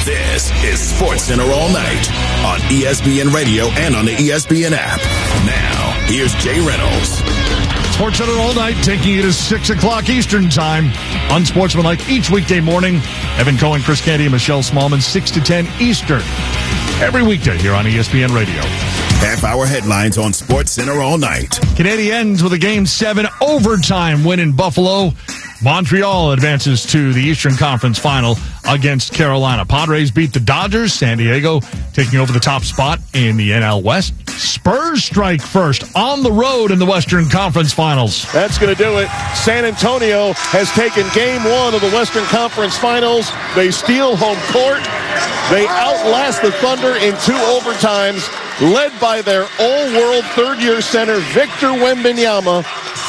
This is SportsCenter All Night on ESPN Radio and on the ESPN app. Now, here's Jay Reynolds. SportsCenter All Night, taking you to 6 o'clock Eastern Time. Unsportsmanlike each weekday morning. Evan Cohen, Chris Canty, and Michelle Smallman, 6 to 10 Eastern. Every weekday here on ESPN Radio. Half-hour headlines on SportsCenter All Night. Canadiens with a Game 7 overtime win in Buffalo. Montreal advances to the Eastern Conference Final against Carolina. Padres beat the Dodgers. San Diego taking over the top spot in the NL West. Spurs strike first on the road in the Western Conference Finals. That's going to do it. San Antonio has taken Game 1 of the Western Conference Finals. They steal home court. They outlast the Thunder in 2 overtimes, led by their all-world third-year center, Victor Wembanyama.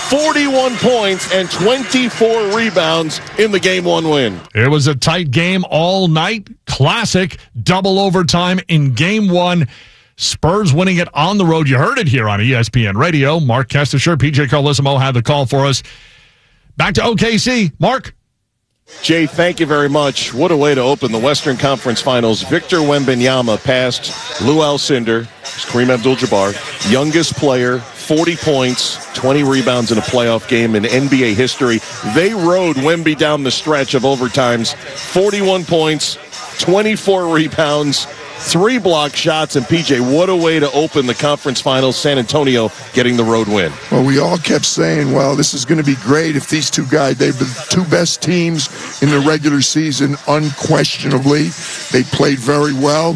41 points and 24 rebounds in the Game 1 win. It was a tight game all night. Classic double overtime in Game 1. Spurs winning it on the road. You heard it here on ESPN Radio. Mark Kestisher, PJ Carlissimo had the call for us. Back to OKC. Mark? Jay, thank you very much. What a way to open the Western Conference Finals. Victor Wembanyama passed Lou Alcindor, Kareem Abdul-Jabbar, youngest player, 40 points, 20 rebounds in a playoff game in NBA history. They rode Wemby down the stretch of overtimes. 41 points, 24 rebounds, 3 block shots, and PJ, what a way to open the conference finals. San Antonio getting the road win. Well, we all kept saying, well, this is going to be great if these two guys, they've been the 2 best teams in the regular season, unquestionably. They played very well.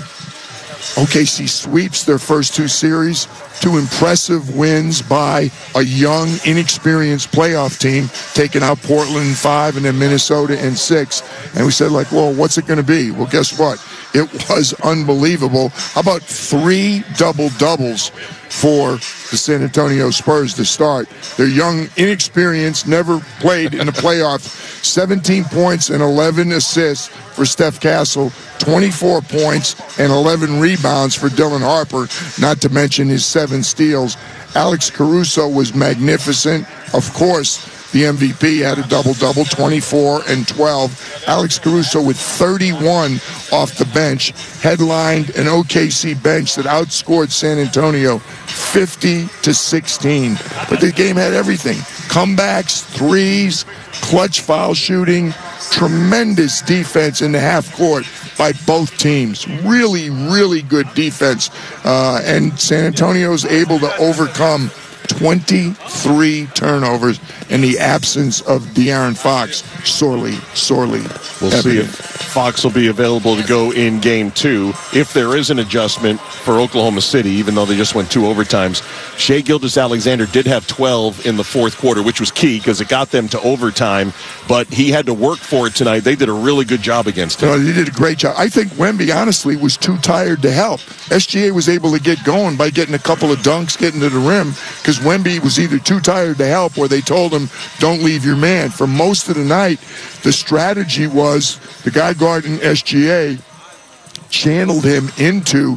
OKC sweeps their first 2 series. 2 impressive wins by a young, inexperienced playoff team, taking out Portland in 5 and then Minnesota in 6. And we said, like, well, what's it going to be? Well, guess what? It was unbelievable. How about 3 double-doubles for the San Antonio Spurs to start? They're young, inexperienced, never played in a playoff. 17 points and 11 assists for Steph Castle, 24 points and 11 rebounds for Dylan Harper, not to mention his 7 steals. Alex Caruso was magnificent. Of course, the MVP had a double-double, 24 and 12. Alex Caruso with 31 off the bench, headlined an OKC bench that outscored San Antonio 50-16. But the game had everything. Comebacks, threes, clutch foul shooting, tremendous defense in the half court by both teams. Really, really good defense. And San Antonio's able to overcome 23 turnovers in the absence of De'Aaron Fox. Sorely We'll evident. see if Fox will be available to go in Game 2. If there is an adjustment for Oklahoma City, even though they just went 2 overtimes, Shai Gilgeous-Alexander did have 12 in the fourth quarter, which was key because it got them to overtime, but he had to work for it tonight. They did a really good job against him. They did a great job. I think Wemby, honestly, was too tired to help. SGA was able to get going by getting a couple of dunks, getting to the rim, because Wemby was either too tired to help or they told him, don't leave your man. For most of the night, the strategy was the guy guarding SGA channeled him into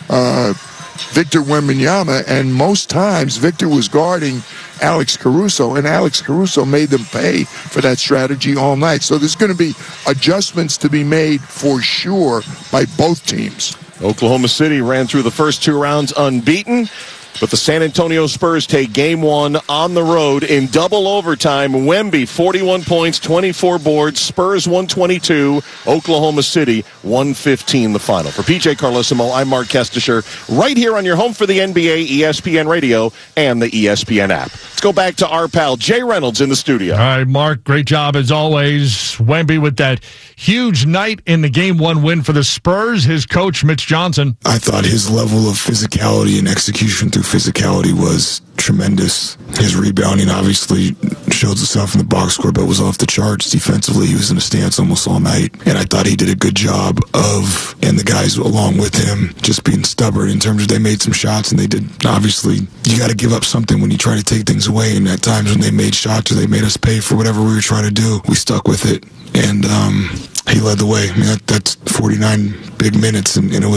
Victor Wembanyama, and most times Victor was guarding Alex Caruso, and Alex Caruso made them pay for that strategy all night. So there's going to be adjustments to be made for sure by both teams. Oklahoma City ran through the first 2 rounds unbeaten, but the San Antonio Spurs take Game 1 on the road in double overtime. Wemby, 41 points, 24 boards. Spurs 122. Oklahoma City 115 the final. For PJ Carlissimo, I'm Mark Kestisher, right here on your home for the NBA, ESPN Radio, and the ESPN app. Let's go back to our pal Jay Reynolds in the studio. All right, Mark, great job as always. Wemby with that huge night in the Game 1 win for the Spurs. His coach, Mitch Johnson. I thought his level of physicality and execution through physicality was tremendous. His rebounding obviously shows itself in the box score, but was off the charts defensively. He was in a stance almost all night, and I thought he did a good job of, and the guys along with him, just being stubborn in terms of they made some shots, and they did. Obviously, you got to give up something when you try to take things away, and at times when they made shots or they made us pay for whatever we were trying to do, we stuck with it, and he led the way. I mean, that's 49 big minutes, and it was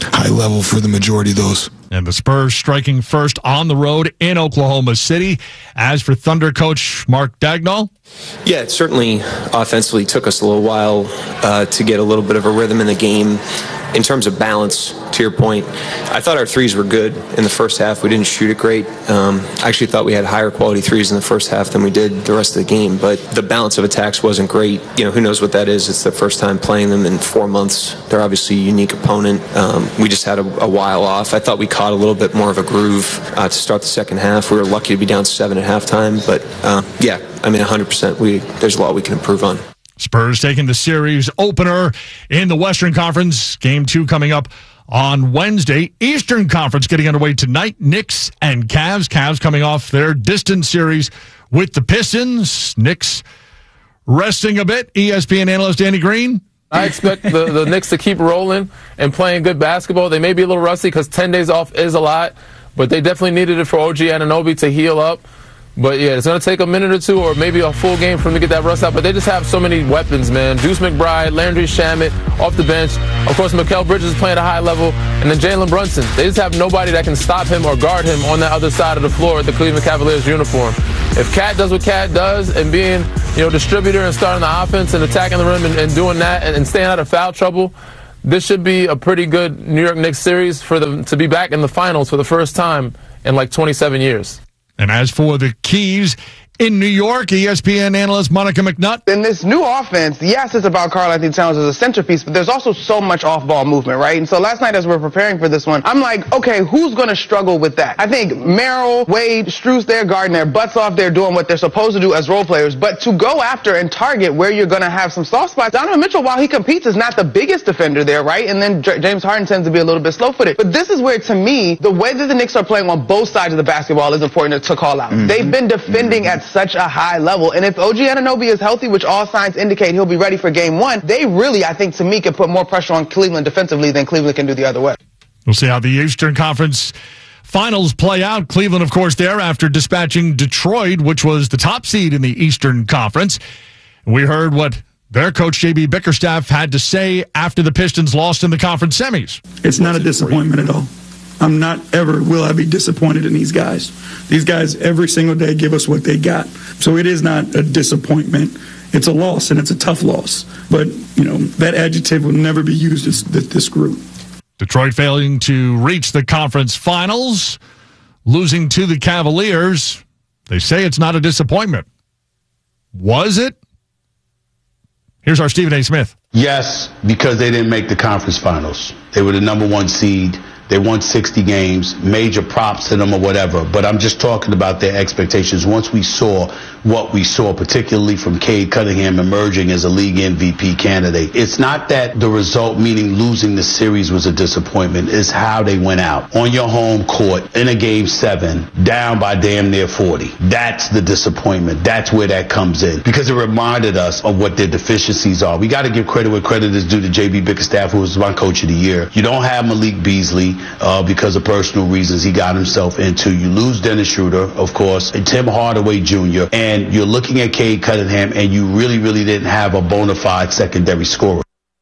high level for the majority of those. And the Spurs striking first on the road in Oklahoma City. As for Thunder coach Mark Dagnall. Yeah, it certainly offensively took us a little while to get a little bit of a rhythm in the game. In terms of balance, to your point, I thought our threes were good in the first half. We didn't shoot it great. I actually thought we had higher quality threes in the first half than we did the rest of the game. But the balance of attacks wasn't great. You know, who knows what that is? It's the first time playing them in 4 months. They're obviously a unique opponent. We just had a while off. I thought we caught a little bit more of a groove to start the second half. We were lucky to be down 7 at halftime. But, yeah, I mean, 100%. There's a lot we can improve on. Spurs taking the series opener in the Western Conference. Game 2 coming up on Wednesday. Eastern Conference getting underway tonight. Knicks and Cavs. Cavs coming off their distant series with the Pistons. Knicks resting a bit. ESPN analyst Danny Green. I expect the Knicks to keep rolling and playing good basketball. They may be a little rusty because 10 days off is a lot, but they definitely needed it for OG Anunoby to heal up. But, yeah, it's going to take a minute or two or maybe a full game for them to get that rust out. But they just have so many weapons, man. Deuce McBride, Landry Shamet off the bench. Of course, Mikal Bridges is playing at a high level. And then Jalen Brunson. They just have nobody that can stop him or guard him on that other side of the floor at the Cleveland Cavaliers uniform. If Cat does what Cat does and being, distributor and starting the offense and attacking the rim and doing that and staying out of foul trouble, this should be a pretty good New York Knicks series for them to be back in the finals for the first time in like 27 years. And as for the keys in New York, ESPN analyst Monica McNutt. In this new offense, yes, it's about Karl-Anthony Towns as a centerpiece, but there's also so much off-ball movement, right? And so last night as we're preparing for this one, I'm like, okay, who's going to struggle with that? I think Merrill, Wade, Strus, they're guarding their butts off. They're doing what they're supposed to do as role players. But to go after and target where you're going to have some soft spots, Donovan Mitchell, while he competes, is not the biggest defender there, right? And then James Harden tends to be a little bit slow-footed. But this is where, to me, the way that the Knicks are playing on both sides of the basketball is important to call out. Mm-hmm. They've been defending at such a high level. And if OG Anunoby is healthy, which all signs indicate he'll be ready for game 1, they really, I think, to me, can put more pressure on Cleveland defensively than Cleveland can do the other way. We'll see how the Eastern Conference finals play out. Cleveland, of course, there after dispatching Detroit, which was the top seed in the Eastern Conference. We heard what their coach, J.B. Bickerstaff, had to say after the Pistons lost in the conference semis. It's not a disappointment at all. I'm not ever will I be disappointed in these guys. These guys every single day give us what they got. So it is not a disappointment. It's a loss, and it's a tough loss. But, that adjective will never be used as this group. Detroit failing to reach the conference finals, losing to the Cavaliers. They say it's not a disappointment. Was it? Here's our Stephen A. Smith. Yes, because they didn't make the conference finals. They were the number 1 seed. They won 60 games, major props to them or whatever. But I'm just talking about their expectations. Once we saw what we saw, particularly from Cade Cunningham emerging as a league MVP candidate, it's not that the result, meaning losing the series, was a disappointment. It's how they went out. On your home court, in a game 7, down by damn near 40. That's the disappointment. That's where that comes in. Because it reminded us of what their deficiencies are. We got to give credit where credit is due to J.B. Bickerstaff, who was my coach of the year. You don't have Malik Beasley. Because of personal reasons he got himself into. You lose Dennis Schroeder, of course, and Tim Hardaway Jr., and you're looking at Cade Cunningham, and you really, really didn't have a bona fide secondary scorer.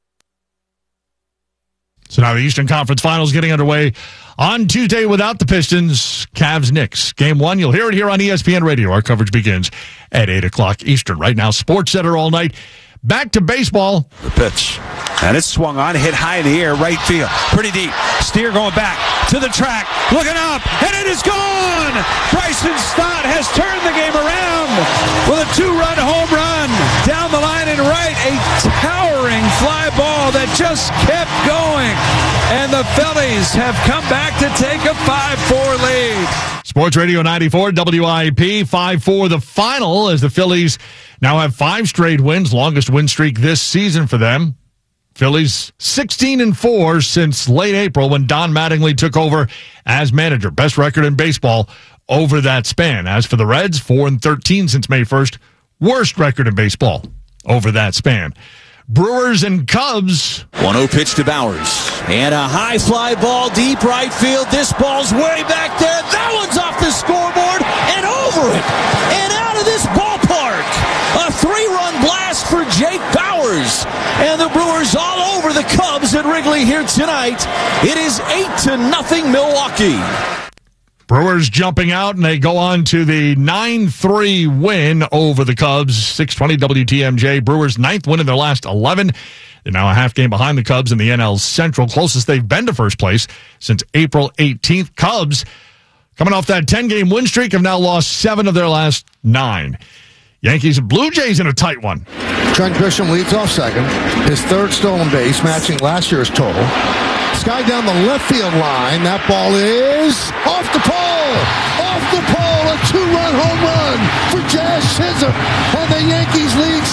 So now the Eastern Conference Finals getting underway on Tuesday without the Pistons. Cavs-Knicks. Game 1, you'll hear it here on ESPN Radio. Our coverage begins at 8 o'clock Eastern. Right now, Sports Center all night. Back to baseball. The pitch. And it's swung on, hit high in the air, right field. Pretty deep. Steer going back to the track. Looking up, and it is gone! Bryson Stott has turned the game around with a 2-run home run. Down the line and right, a towering fly ball that just kept going. And the Phillies have come back to take a 5-4 lead. Sports Radio 94, WIP, 5-4 the final as the Phillies now have 5 straight wins, longest win streak this season for them. Phillies 16-4 since late April when Don Mattingly took over as manager. Best record in baseball over that span. As for the Reds, 4-13 since May 1st. Worst record in baseball over that span. Brewers and Cubs. 1-0 pitch to Bowers. And a high fly ball deep right field. This ball's way back there. That one's off the scoreboard and over it. And out of this ballpark. A 3-run blast for Jake Bowers. And the Brewers all over the Cubs at Wrigley here tonight. It is 8-0 Milwaukee. Brewers jumping out, and they go on to the 9-3 win over the Cubs. 620 WTMJ. Brewers' 9th win in their last 11. They're now a half game behind the Cubs in the NL Central, closest they've been to first place since April 18th. Cubs, coming off that 10-game win streak, have now lost 7 of their last 9. Yankees and Blue Jays in a tight one. Trent Grisham leads off second. His 3rd stolen base, matching last year's total. Sky down the left field line. That ball is off the pole. Off the pole. A 2-run home run for Jazz Chisholm. And the Yankees lead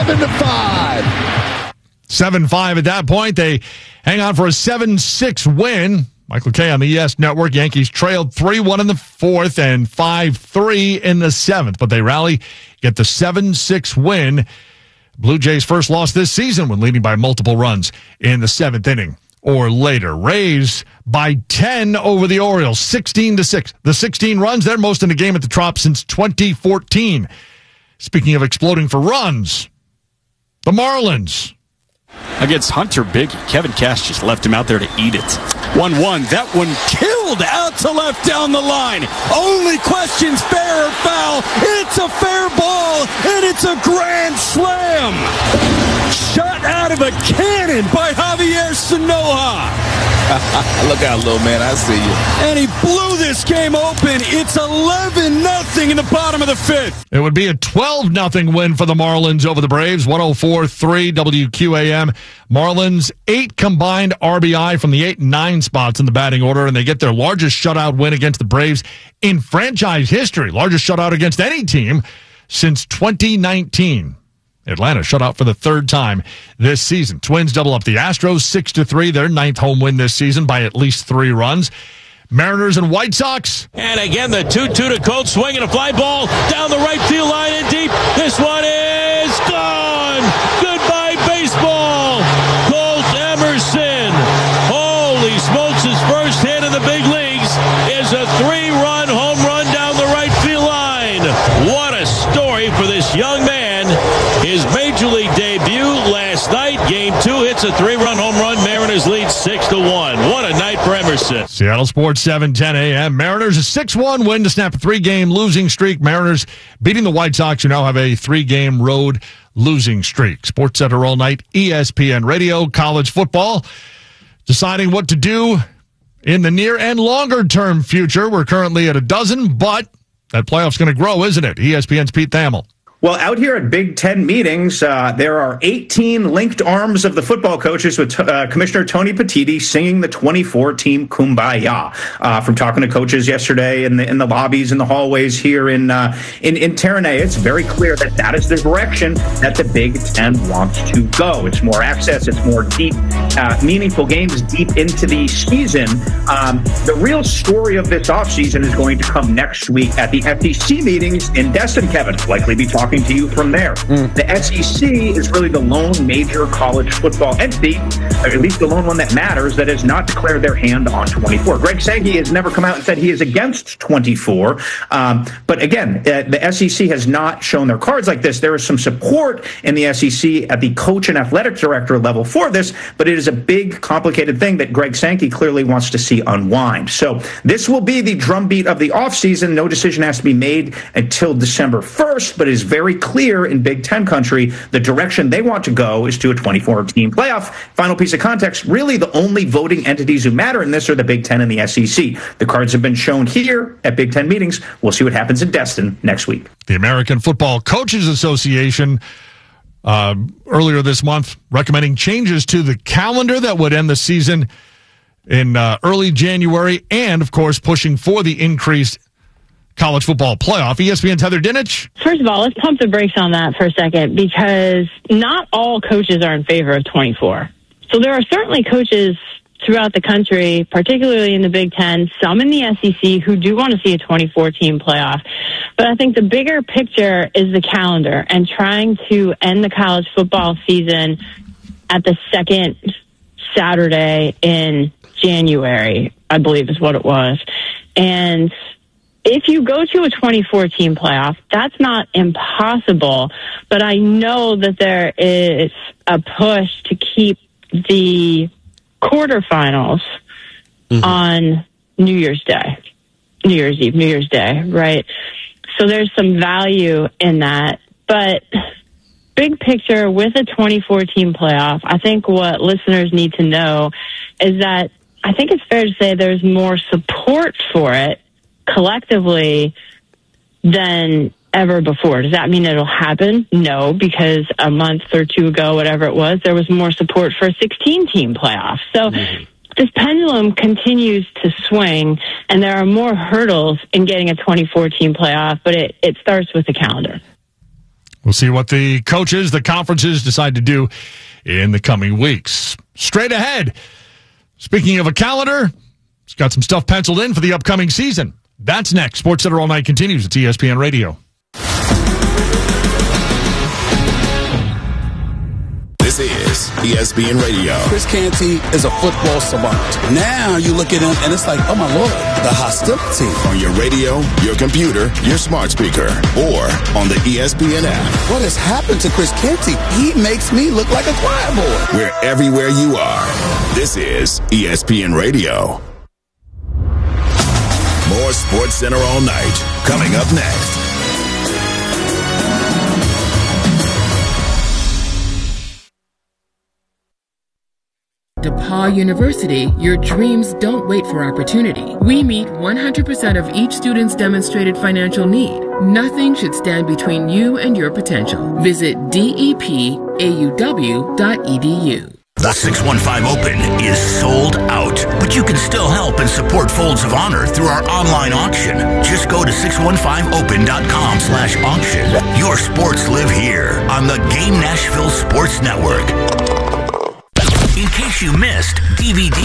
7-5. 7-5 at that point. They hang on for a 7-6 win. Michael Kay on the ES Network. Yankees trailed 3-1 in the 4th and 5-3 in the 7th. But they rally, get the 7-6 win. Blue Jays' first loss this season when leading by multiple runs in the 7th inning or later. Rays by 10 over the Orioles, 16-6. The 16 runs, they're most in the game at the Trop since 2014. Speaking of exploding for runs, the Marlins. Against Hunter Biggie, Kevin Cash just left him out there to eat it. 1-1. That one killed out to left down the line. Only questions, fair or foul. It's a fair ball, and it's a grand slam. Shot out of a cannon by Javier Sanoja. Look out, little man. I see you. And he blew this game open. It's 11-0 in the bottom of the 5th. It would be a 12-0 win for the Marlins over the Braves. 104.3 WQAM. Marlins 8 combined RBI from the 8 and 9 spots in the batting order, and they get their largest shutout win against the Braves in franchise history. Largest shutout against any team since 2019. Atlanta shut out for the 3rd time this season. Twins double up the Astros 6-3, their 9th home win this season by at least 3 runs. Mariners and White Sox. And again, the 2-2 to Coates, swinging a fly ball down the right field line and deep. This one is gone. Goodbye, baseball. Colt Emerson. Holy smokes, his first hit in the big leagues is a 3-run home run down the right field line. What a story for this young man. His major league debut last night, game 2, hits a 3-run home run. Mariners lead 6-1. What a night for Emerson. Seattle Sports 7:10 a.m. Mariners a 6-1 win to snap a 3-game losing streak. Mariners beating the White Sox, who now have a 3-game road losing streak. Sports Center all night, ESPN Radio, college football. Deciding what to do in the near and longer term future. We're currently at 12, but that playoff's going to grow, isn't it? ESPN's Pete Thamel. Well, out here at Big Ten meetings, there are 18 linked arms of the football coaches with Commissioner Tony Petitti singing the 24-team Kumbaya. From talking to coaches yesterday in the lobbies and the hallways here in Taranay, it's very clear that is the direction that the Big Ten wants to go. It's more access, it's more deep, meaningful games deep into the season. The real story of this offseason is going to come next week at the FTC meetings in Destin. Kevin, likely be talking to you from there. The SEC is really the lone major college football entity, or at least the lone one that matters, that has not declared their hand on 24. Greg Sankey has never come out and said he is against 24. But again, the SEC has not shown their cards like this. There is some support in the SEC at the coach and athletic director level for this, but it is a big, complicated thing that Greg Sankey clearly wants to see unwind. So this will be the drumbeat of the offseason. No decision has to be made until December 1st, but it is very clear in Big Ten country the direction they want to go is to a 24-team playoff. Final piece of context, really the only voting entities who matter in this are the Big Ten and the SEC. The cards have been shown here at Big Ten meetings. We'll see what happens in Destin next week. The American Football Coaches Association earlier this month recommending changes to the calendar that would end the season in early January and, of course, pushing for the increased college football playoff. ESPN's Heather Dinich. First of all, let's pump the brakes on that for a second, because not all coaches are in favor of 24. So there are certainly coaches throughout the country, particularly in the Big Ten, some in the SEC, who do want to see a 24-team playoff. But I think the bigger picture is the calendar and trying to end the college football season at the second Saturday in January, I believe is what it was. And if you go to a 24-team playoff, that's not impossible, but I know that there is a push to keep the quarterfinals on New Year's Day, right? So there's some value in that. But big picture, with a 24-team playoff, I think what listeners need to know is that I think it's fair to say there's more support for it collectively than ever before. Does that mean it'll happen? No, because a month or two ago, whatever it was, there was more support for a 16-team playoff. So this pendulum continues to swing, and there are more hurdles in getting a 24-team playoff, but it starts with the calendar. We'll see what the coaches, the conferences decide to do in the coming weeks. Straight ahead, speaking of a calendar, it's got some stuff penciled in for the upcoming season. That's next. SportsCenter All Night continues at ESPN Radio. This is ESPN Radio. Chris Canty is a football savant. Now you look at him and it's like, oh my Lord, the hostility. On your radio, your computer, your smart speaker, or on the ESPN app. What has happened to Chris Canty? He makes me look like a choir boy. We're everywhere you are. This is ESPN Radio. More SportsCenter All Night coming up next. DePaul University, your dreams don't wait for opportunity. We meet 100% of each student's demonstrated financial need. Nothing should stand between you and your potential. Visit depauw.edu. The 615 Open is sold out, but you can still help and support Folds of Honor through our online auction. Just go to 615open.com/auction. Your sports live here on the Game Nashville Sports Network. In case you missed DVD.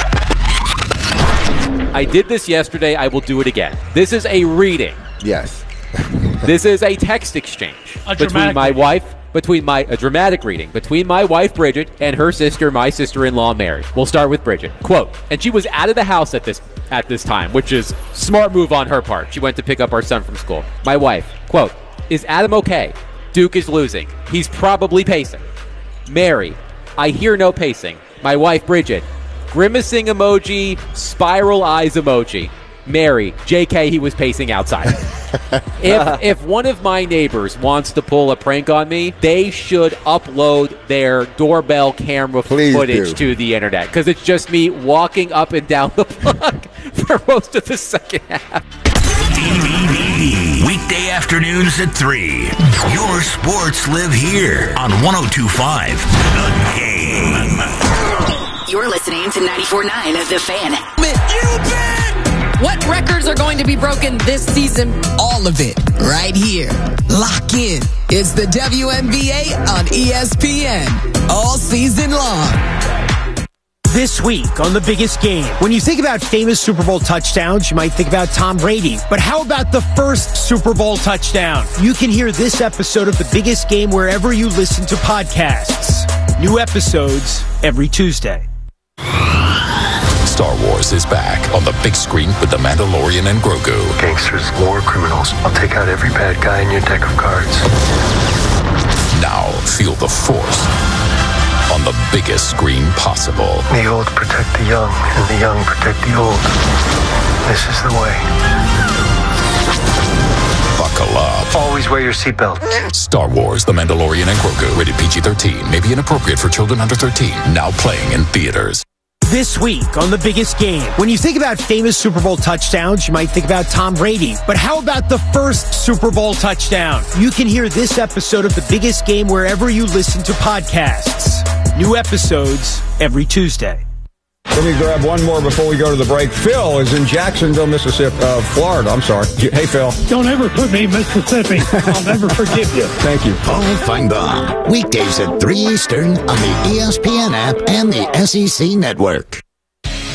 I did this yesterday. I will do it again. This is a reading. Yes. This is a text exchange between my wife. A dramatic reading between my wife, Bridget, and her sister, my sister-in-law, Mary. We'll start with Bridget. Quote, and she was out of the house at this time, which is smart move on her part. She went to pick up our son from school. My wife, quote, is Adam okay? Duke is losing. He's probably pacing. Mary, I hear no pacing. My wife, Bridget, grimacing emoji, spiral eyes emoji. Mary, JK, he was pacing outside. If one of my neighbors wants to pull a prank on me, they should upload their doorbell camera footage to the internet, because it's just me walking up and down the block for most of the second half. DVD. Weekday afternoons at 3. Your sports live here on 102.5 The Game. You're listening to 94.9 The Fan. What records are going to be broken this season? All of it, right here. Lock in. It's the WNBA on ESPN. All season long. This week on The Biggest Game. When you think about famous Super Bowl touchdowns, you might think about Tom Brady. But how about the first Super Bowl touchdown? You can hear this episode of The Biggest Game wherever you listen to podcasts. New episodes every Tuesday. Star Wars is back on the big screen with The Mandalorian and Grogu. Gangsters, war criminals. I'll take out every bad guy in your deck of cards. Now feel the Force on the biggest screen possible. The old protect the young, and the young protect the old. This is the way. Buckle up. Always wear your seatbelt. Star Wars, The Mandalorian and Grogu. Rated PG-13. May be inappropriate for children under 13. Now playing in theaters. This week on The Biggest Game. When you think about famous Super Bowl touchdowns, you might think about Tom Brady. But how about the first Super Bowl touchdown? You can hear this episode of The Biggest Game wherever you listen to podcasts. New episodes every Tuesday. Let me grab one more before we go to the break. Phil is in Jacksonville, Mississippi, Florida. I'm sorry. Hey, Phil. Don't ever put me in Mississippi. I'll never forgive you. Thank you. Paul Feinbaum. Weekdays at 3 Eastern on the ESPN app and the SEC Network.